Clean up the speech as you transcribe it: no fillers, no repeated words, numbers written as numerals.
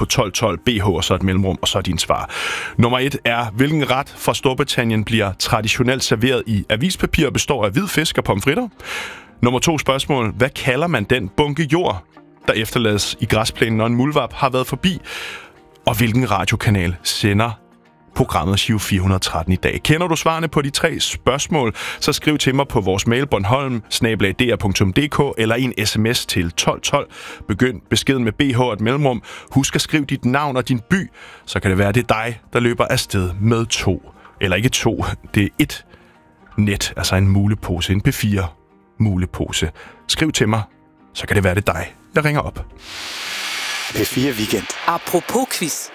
på 1212 BH, og så et mellemrum, og så din svar. Nummer 1 er, hvilken ret fra Storbritannien bliver traditionelt serveret i avispapir og består af hvid fisk og pomfritter? Nummer 2 spørgsmål, hvad kalder man den bunke jord, der efterlades i græsplænen, når en muldvarp har været forbi? Og hvilken radiokanal sender programmet Giro 413 i dag? Kender du svarene på de 3 spørgsmål, så skriv til mig på vores mail bornholm@dr.dk eller en sms til 1212. Begynd beskeden med BH og et mellemrum. Husk at skrive dit navn og din by, så kan det være, det er dig, der løber afsted med 2. Eller ikke 2, det er 1 net, altså en mulepose, en P4 mulepose. Skriv til mig, så kan det være, det er dig, jeg ringer op. P4 Weekend. Apropos quiz.